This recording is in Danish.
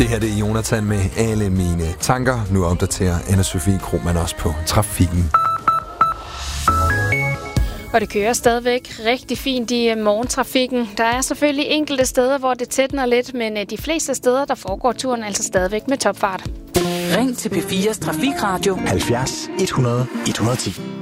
Det her det er Jonathan med alle mine tanker. Nu opdaterer Anna-Sophie Krohmann også på trafikken. Og det kører stadigvæk rigtig fint i morgentrafikken. Der er selvfølgelig enkelte steder, hvor det tætner lidt, men de fleste steder, der foregår turen altså stadigvæk med topfart. Ring til P4's Trafikradio 70 100 110.